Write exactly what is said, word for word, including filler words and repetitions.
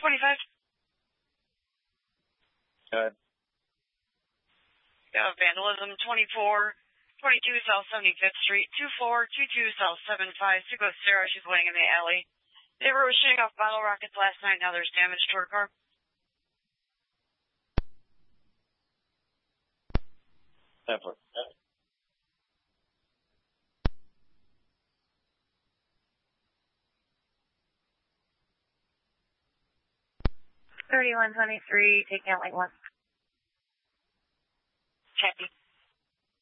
twenty-five. Good. Yeah, vandalism, twenty-four twenty-two South seventy-fifth Street, two four two two South seventy-five. Sigo Sarah, she's waiting in the alley. They were shooting off bottle rockets last night. Now there's damage to her car. Temper. thirty-one twenty-three, taking out like one. Copy.